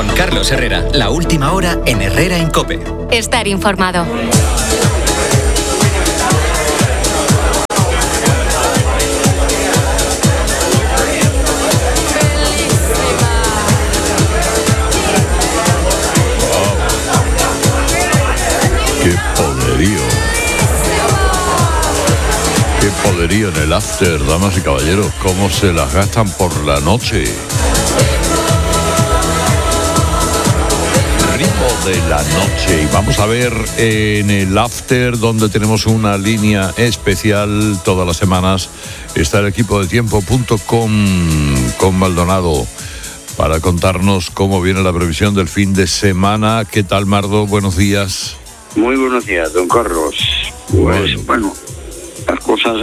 Con Carlos Herrera, la última hora en Herrera en COPE. Estar informado. ¡Qué poderío! ¡Qué poderío en el after, damas y caballeros! ¿Cómo se las gastan por la noche? Ritmo de la noche. Y vamos a ver en el after, donde tenemos una línea especial todas las semanas, está el equipo de tiempo.com con Maldonado para contarnos cómo viene la previsión del fin de semana. ¿Qué tal, Mardo? Buenos días. Muy buenos días, don Carlos. Pues bueno, las cosas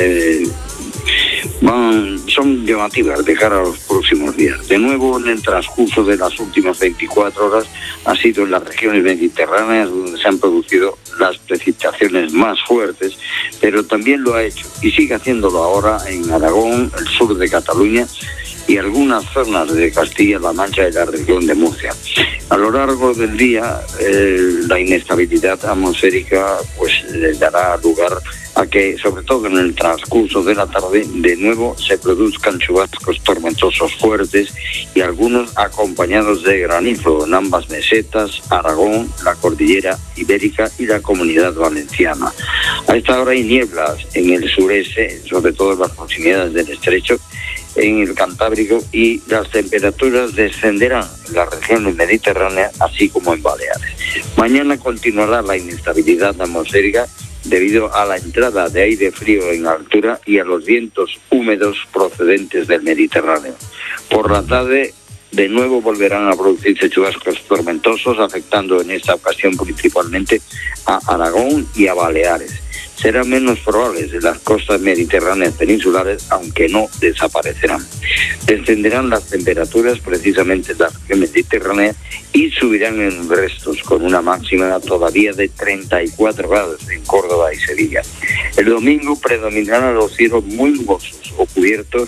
son llamativas de cara a los próximos días. De nuevo, en el transcurso de las últimas 24 horas, ha sido en las regiones mediterráneas donde se han producido las precipitaciones más fuertes, pero también lo ha hecho y sigue haciéndolo ahora en Aragón, el sur de Cataluña y algunas zonas de Castilla-La Mancha y la región de Murcia. A lo largo del día, la inestabilidad atmosférica pues dará lugar a que, sobre todo en el transcurso de la tarde, de nuevo se produzcan chubascos tormentosos fuertes y algunos acompañados de granizo en ambas mesetas, Aragón, la cordillera ibérica y la Comunidad Valenciana. A esta hora hay nieblas en el sureste, sobre todo en las proximidades del estrecho, en el Cantábrico, y las temperaturas descenderán en las regiones mediterráneas, así como en Baleares. Mañana continuará la inestabilidad atmosférica debido a la entrada de aire frío en altura y a los vientos húmedos procedentes del Mediterráneo. Por la tarde, de nuevo volverán a producirse chubascos tormentosos, afectando en esta ocasión principalmente a Aragón y a Baleares. Serán menos probables en las costas mediterráneas peninsulares, aunque no desaparecerán. Descenderán las temperaturas precisamente en la región mediterránea y subirán en restos, con una máxima todavía de 34 grados en Córdoba y Sevilla. El domingo predominarán los cielos muy nubosos o cubiertos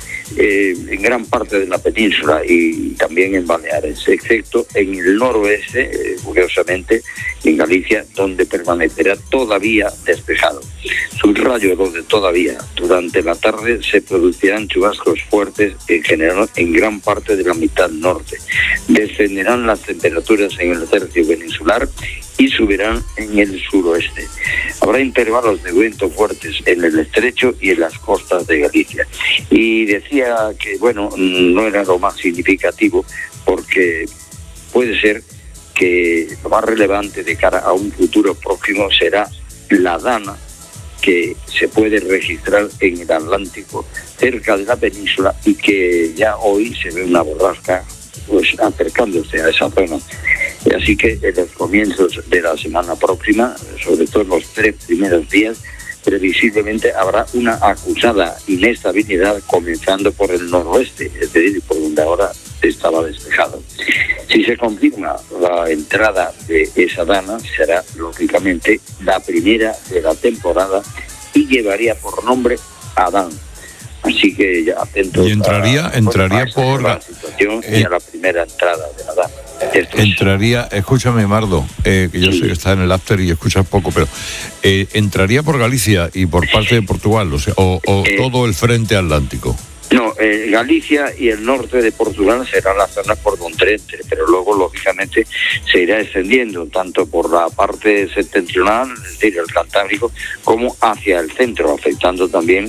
en gran parte de la península y también en Baleares, excepto en el noroeste, curiosamente, en Galicia, donde permanecerá todavía despejado. Subrayo lo de todavía. Durante la tarde se producirán chubascos fuertes en general en gran parte de la mitad norte. Descenderán las temperaturas en el tercio peninsular y subirán en el suroeste. Habrá intervalos de viento fuertes en el estrecho y en las costas de Galicia. Y decía que, bueno, no era lo más significativo, porque puede ser que lo más relevante de cara a un futuro próximo será la dana que se puede registrar en el Atlántico, cerca de la península, y que ya hoy se ve una borrasca pues acercándose a esa zona. Así que en los comienzos de la semana próxima, sobre todo en los 3 primeros días, previsiblemente habrá una acusada inestabilidad, comenzando por el noroeste, es decir, por donde ahora estaba despejado. Si se confirma la entrada de esa dana, será lógicamente la primera de la temporada y llevaría por nombre Adán. Así que ya atentos. Y entraría por la situación y a la primera entrada de la dana. Entraría, escúchame, Mardo, que yo sé que está en el after y escuchas poco, pero entraría por Galicia y por parte de Portugal, o sea, o todo el frente atlántico. No, Galicia y el norte de Portugal serán las zonas por donde entre, pero luego, lógicamente, se irá extendiendo tanto por la parte septentrional, es decir, el Cantábrico, como hacia el centro, afectando también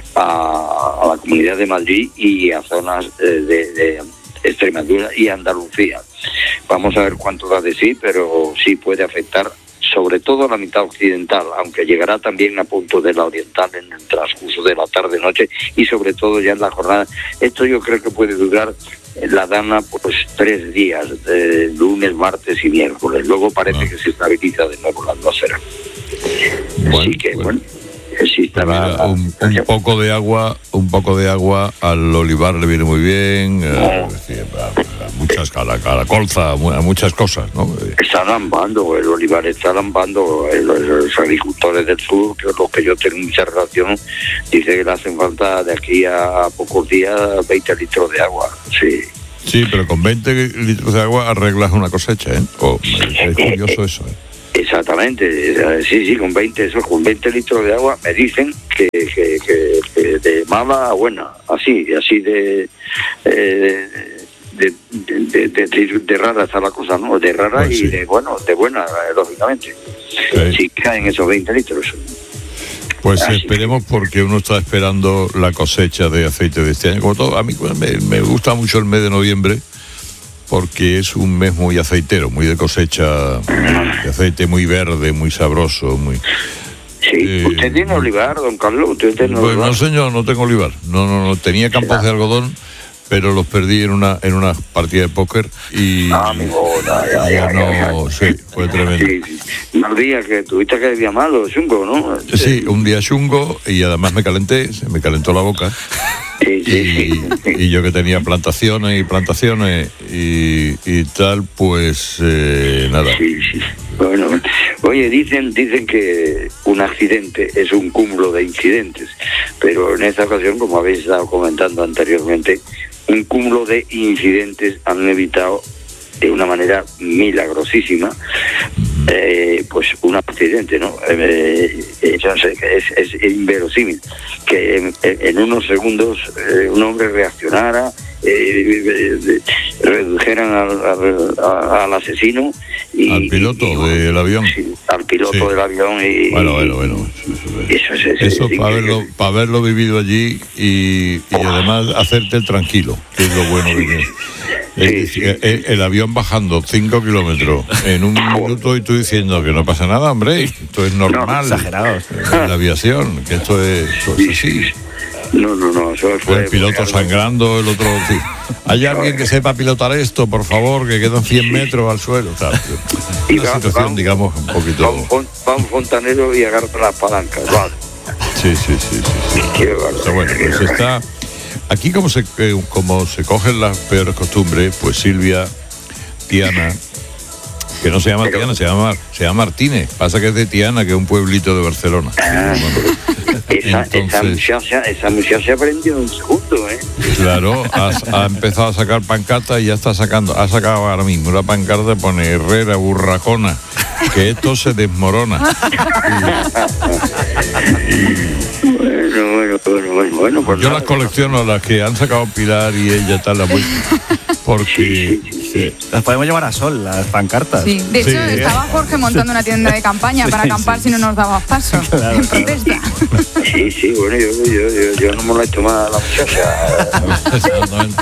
a la Comunidad de Madrid y a zonas de Extremadura y Andalucía. Vamos a ver cuánto da de sí, pero sí puede afectar sobre todo la mitad occidental, aunque llegará también a punto de la oriental en el transcurso de la tarde-noche y sobre todo ya en la jornada. Esto yo creo que puede durar la dana pues 3 días, lunes, martes y miércoles. Luego parece que se estabiliza de nuevo la atmósfera. Así que bueno. Sí, mira, un poco de agua al olivar le viene muy bien, a la colza, a muchas cosas, ¿no? Está lambando, el olivar está lambando, los agricultores del sur, que los que yo tengo mucha relación, dicen que le hacen falta de aquí a pocos días 20 litros de agua, sí. Sí, pero con 20 litros de agua arreglas una cosecha, ¿eh? Es curioso eso, ¿eh? Exactamente, sí, con 20 litros de agua me dicen que de mala a buena, así de rara está la cosa, ¿no? De rara pues sí. Y de buena, lógicamente. Sí. Si caen esos 20 litros. Pues esperemos, porque uno está esperando la cosecha de aceite de este año. Como todo, a mí me gusta mucho el mes de noviembre, porque es un mes muy aceitero, muy de cosecha de aceite, muy verde, muy sabroso, muy... Sí, ¿usted tiene olivar, don Carlos? ¿Usted tiene olivar? No, señor, no tengo olivar. No, tenía campos de algodón, pero los perdí en una partida de póker y... Sí, fue tremendo. Sí. Unos días que tuviste que día malo, chungo, ¿no? Sí, un día chungo, y además se me calentó la boca. Sí. Y yo que tenía plantaciones y tal, pues nada. Sí. Bueno, oye, dicen que un accidente es un cúmulo de incidentes, pero en esta ocasión, como habéis estado comentando anteriormente, un cúmulo de incidentes han evitado de una manera milagrosísima pues un accidente, ¿no? Yo sé que es inverosímil que en unos segundos un hombre reaccionara, redujeran al asesino y al piloto del avión. Sí, al piloto del avión y bueno. Eso para haberlo vivido allí y además hacerte el tranquilo, que es lo bueno de el avión bajando 5 kilómetros en un minuto y tú diciendo que no pasa nada, hombre, esto es normal. No, exagerados. En la aviación, que esto es así. No, eso fue... El piloto sangrando, el otro... Sí. ¿Hay alguien que sepa pilotar esto, por favor, que quedan 100 metros al suelo? Tal. Una situación, digamos, un poquito... Va un fontanero y agarra las palancas, vale. Sí. Está bueno, pues está... Aquí como se cogen las peores costumbres, pues Silvia, Tiana, que no se llama Tiana, se llama Martínez. Pasa que es de Tiana, que es un pueblito de Barcelona. Esa muchacha aprendió en un segundo, ¿eh? Claro, ha empezado a sacar pancartas y ya ha sacado ahora mismo una pancarta que pone Herrera, Burracona, que esto se desmorona. Bueno, pues yo las colecciono, las que han sacado Pilar y ella tal, porque sí. Las podemos llevar a sol, las pancartas. Sí, de hecho estaba Jorge montando una tienda de campaña para acampar si no nos daba paso, claro, en protesta. Sí, bueno, yo no molesto más a la muchacha. Exactamente.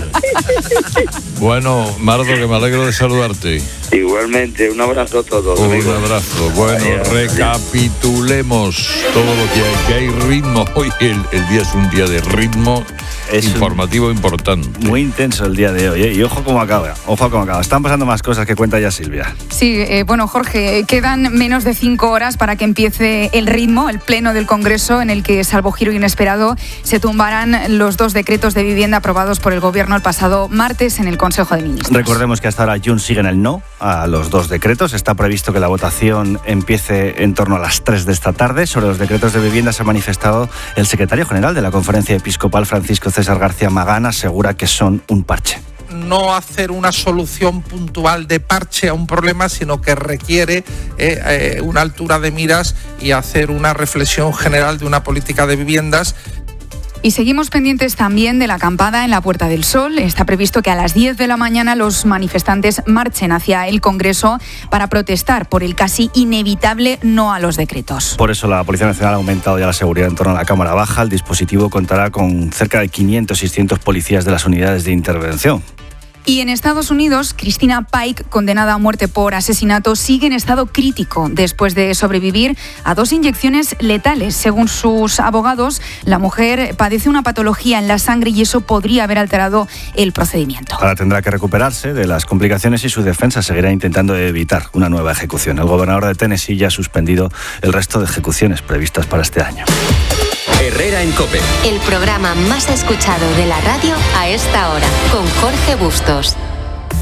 Bueno, Mardo, que me alegro de saludarte. Igualmente, un abrazo a todos. Un abrazo. Bueno, recapitulemos todo lo que hay ritmo. Hoy el día es un día de ritmo. Es informativo importante. Muy intenso el día de hoy, ¿eh? Y ojo cómo acaba. Están pasando más cosas que cuenta ya Silvia. Sí, bueno, Jorge, quedan menos de 5 horas para que empiece el ritmo, el pleno del Congreso, en el que, salvo giro inesperado, se tumbarán los 2 decretos de vivienda aprobados por el Gobierno el pasado martes en el Consejo de Ministros. Recordemos que hasta ahora Junts sigue en el no a los 2 decretos. Está previsto que la votación empiece en torno a las 3 de esta tarde. Sobre los decretos de vivienda se ha manifestado el secretario general de la Conferencia Episcopal, Francisco César García Magán, asegura que son un parche. No hacer una solución puntual de parche a un problema, sino que requiere una altura de miras y hacer una reflexión general de una política de viviendas. Y seguimos pendientes también de la acampada en la Puerta del Sol. Está previsto que a las 10 de la mañana los manifestantes marchen hacia el Congreso para protestar por el casi inevitable no a los decretos. Por eso la Policía Nacional ha aumentado ya la seguridad en torno a la Cámara Baja. El dispositivo contará con cerca de 500-600 policías de las unidades de intervención. Y en Estados Unidos, Christina Pike, condenada a muerte por asesinato, sigue en estado crítico después de sobrevivir a 2 inyecciones letales. Según sus abogados, la mujer padece una patología en la sangre y eso podría haber alterado el procedimiento. Ahora tendrá que recuperarse de las complicaciones y su defensa seguirá intentando evitar una nueva ejecución. El gobernador de Tennessee ya ha suspendido el resto de ejecuciones previstas para este año. Herrera en COPE. El programa más escuchado de la radio a esta hora, con Jorge Bustos.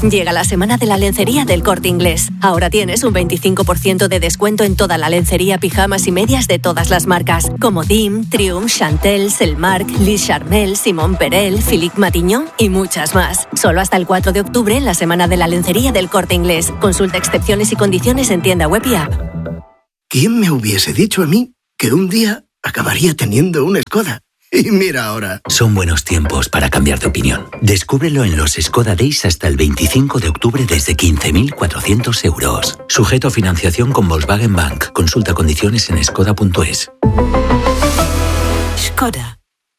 Llega la semana de la lencería del Corte Inglés. Ahora tienes un 25% de descuento en toda la lencería, pijamas y medias de todas las marcas, como Dim, Triumph, Chantel, Selmark, Lis Charmel, Simon Perel, Philippe Matignon y muchas más. Solo hasta el 4 de octubre en la semana de la lencería del Corte Inglés. Consulta excepciones y condiciones en tienda web y app. ¿Quién me hubiese dicho a mí que un día acabaría teniendo una Skoda? Y mira ahora. Son buenos tiempos para cambiar de opinión. Descúbrelo en los Skoda Days hasta el 25 de octubre desde 15.400 euros. Sujeto a financiación con Volkswagen Bank. Consulta condiciones en skoda.es. Skoda.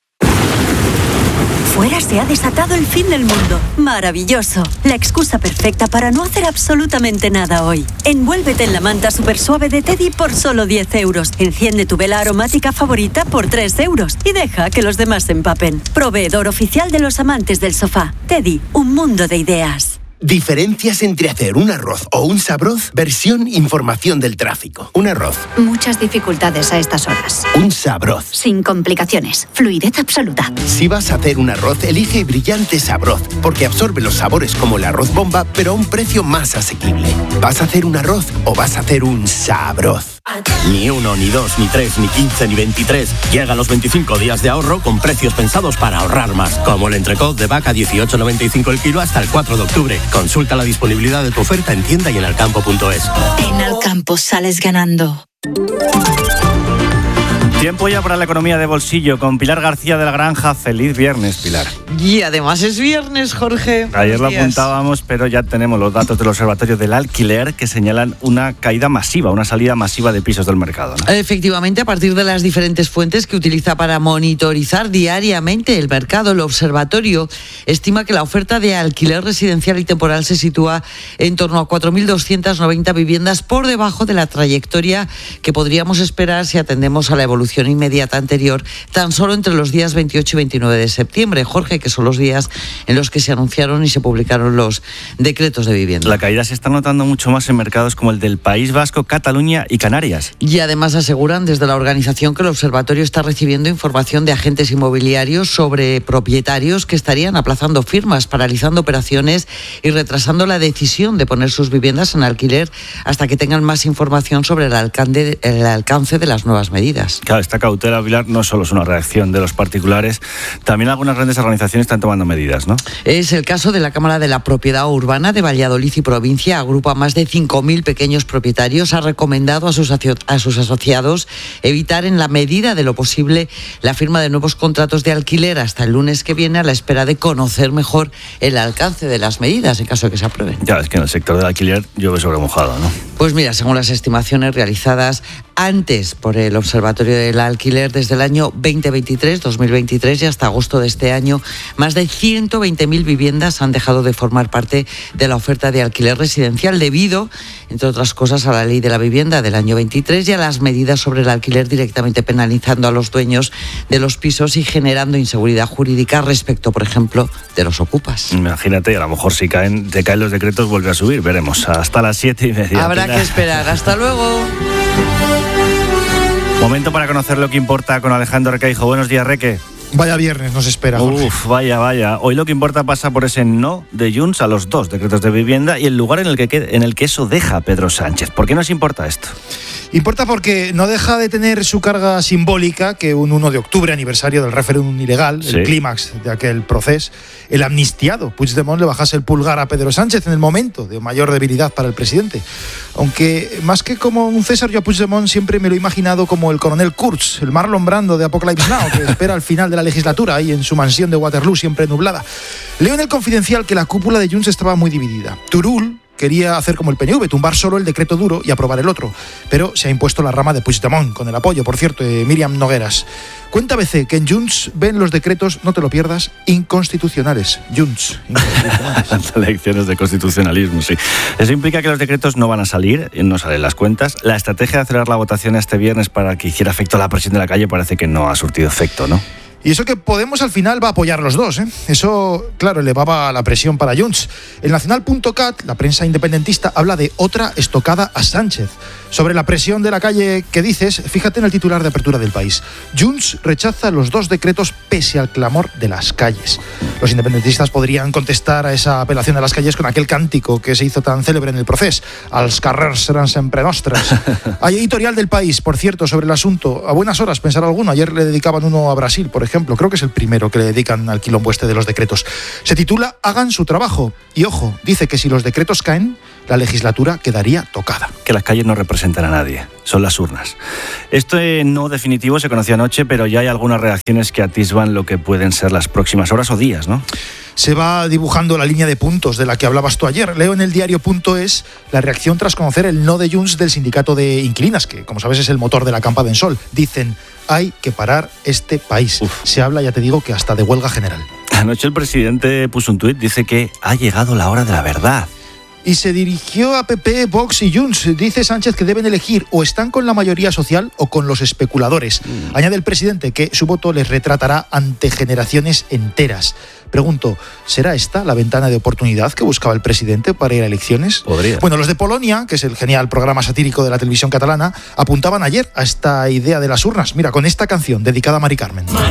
Fuera se ha desatado el fin del mundo. Maravilloso. La excusa perfecta para no hacer absolutamente nada hoy. Envuélvete en la manta super suave de Teddy por solo 10 euros. Enciende tu vela aromática favorita por 3 euros. Y deja que los demás se empapen. Proveedor oficial de los amantes del sofá. Teddy, un mundo de ideas. Diferencias entre hacer un arroz o un sabroz, versión información del tráfico. Un arroz. Muchas dificultades a estas horas. Un sabroz. Sin complicaciones. Fluidez absoluta. Si vas a hacer un arroz, elige Brillante Sabroz, porque absorbe los sabores como el arroz bomba, pero a un precio más asequible. ¿Vas a hacer un arroz o vas a hacer un sabroz? Ni 1, ni 2, ni 3, ni 15, ni 23. Llegan los 25 días de ahorro con precios pensados para ahorrar más. Como el entrecot de vaca 18,95 el kilo hasta el 4 de octubre. Consulta la disponibilidad de tu oferta en tienda y en alcampo.es. En Alcampo sales ganando. Tiempo ya para la economía de bolsillo con Pilar García de la Granja. Feliz viernes, Pilar. Y además es viernes, Jorge. Ayer lo apuntábamos, pero ya tenemos los datos del Observatorio del Alquiler que señalan una caída masiva, una salida masiva de pisos del mercado, ¿no? Efectivamente, a partir de las diferentes fuentes que utiliza para monitorizar diariamente el mercado, el Observatorio estima que la oferta de alquiler residencial y temporal se sitúa en torno a 4.290 viviendas por debajo de la trayectoria que podríamos esperar si atendemos a la evolución inmediata anterior, tan solo entre los días 28 y 29 de septiembre, Jorge, que son los días en los que se anunciaron y se publicaron los decretos de vivienda. La caída se está notando mucho más en mercados como el del País Vasco, Cataluña y Canarias. Y además aseguran desde la organización que el observatorio está recibiendo información de agentes inmobiliarios sobre propietarios que estarían aplazando firmas, paralizando operaciones y retrasando la decisión de poner sus viviendas en alquiler hasta que tengan más información sobre el alcance de las nuevas medidas. Claro, esta cautela, Pilar, no solo es una reacción de los particulares, también algunas grandes organizaciones están tomando medidas, ¿no? Es el caso de la Cámara de la Propiedad Urbana de Valladolid y provincia, agrupa a más de 5.000 pequeños propietarios, ha recomendado a sus asociados evitar en la medida de lo posible la firma de nuevos contratos de alquiler hasta el lunes que viene a la espera de conocer mejor el alcance de las medidas en caso de que se aprueben. Ya, es que en el sector del alquiler llueve sobre mojado, ¿no? Pues mira, según las estimaciones realizadas antes por el Observatorio del Alquiler desde el año 2023 y hasta agosto de este año, más de 120.000 viviendas han dejado de formar parte de la oferta de alquiler residencial debido, entre otras cosas, a la ley de la vivienda del año 23 y a las medidas sobre el alquiler directamente penalizando a los dueños de los pisos y generando inseguridad jurídica respecto, por ejemplo, de los ocupas. Imagínate, a lo mejor si caen los decretos vuelve a subir, veremos. Hasta las 7:30. Habrá que esperar. Hasta luego. Momento para conocer lo que importa con Alejandro Requeijo. Buenos días, Reque. Vaya viernes nos espera, Jorge. Vaya. Hoy lo que importa pasa por ese no de Junts a los 2 decretos de vivienda y el lugar en el que eso deja a Pedro Sánchez. ¿Por qué nos importa esto? Importa porque no deja de tener su carga simbólica que un 1 de octubre, aniversario del referéndum ilegal, el clímax de aquel proceso, el amnistiado Puigdemont le bajase el pulgar a Pedro Sánchez en el momento de mayor debilidad para el presidente. Aunque más que como un César, yo a Puigdemont siempre me lo he imaginado como el coronel Kurtz, el Marlon Brando de Apocalypse Now, que espera al final de la legislatura ahí en su mansión de Waterloo siempre nublada. Leo en el Confidencial que la cúpula de Junts estaba muy dividida. Turull quería hacer como el PNV, tumbar solo el decreto duro y aprobar el otro, pero se ha impuesto la rama de Puigdemont, con el apoyo, por cierto, de Míriam Nogueras. Cuenta ABC que en Junts ven los decretos, no te lo pierdas, inconstitucionales. Junts, inconstitucionales. Lecciones de constitucionalismo, sí. Eso implica que los decretos no van a salir, no salen las cuentas. La estrategia de acelerar la votación este viernes para que hiciera efecto la presión de la calle parece que no ha surtido efecto, ¿no? Y eso que Podemos al final va a apoyar los dos, ¿eh? Eso, claro, elevaba la presión para Junts. El Nacional.cat, la prensa independentista, habla de otra estocada a Sánchez. Sobre la presión de la calle que dices, fíjate en el titular de apertura del País. Junts rechaza los 2 decretos pese al clamor de las calles. Los independentistas podrían contestar a esa apelación de las calles con aquel cántico que se hizo tan célebre en el Procés. Els carrers seran sempre nostres. Hay editorial del País, por cierto, sobre el asunto. A buenas horas, pensar alguno. Ayer le dedicaban uno a Brasil, por ejemplo. Creo que es el primero que le dedican al quilombo este de los decretos. Se titula Hagan su trabajo. Y ojo, dice que si los decretos caen, la legislatura quedaría tocada. Que las calles no representan a nadie, son las urnas. Esto no definitivo se conoció anoche, pero ya hay algunas reacciones que atisban lo que pueden ser las próximas horas o días, ¿no? Se va dibujando la línea de puntos de la que hablabas tú ayer. Leo en el diario.es la reacción tras conocer el no de Junts del sindicato de inquilinas, que como sabes es el motor de la campa de Sol. Dicen, hay que parar este país. Se habla, ya te digo, que hasta de huelga general. Anoche el presidente puso un tuit, dice que ha llegado la hora de la verdad. Y se dirigió a PP, Vox y Junts. Dice Sánchez que deben elegir o están con la mayoría social o con los especuladores. Añade el presidente que su voto les retratará ante generaciones enteras. Pregunto, ¿será esta la ventana de oportunidad que buscaba el presidente para ir a elecciones? Podría. Bueno, los de Polonia, que es el genial programa satírico de la televisión catalana, apuntaban ayer a esta idea de las urnas. Mira, con esta canción dedicada a Mari Carmen.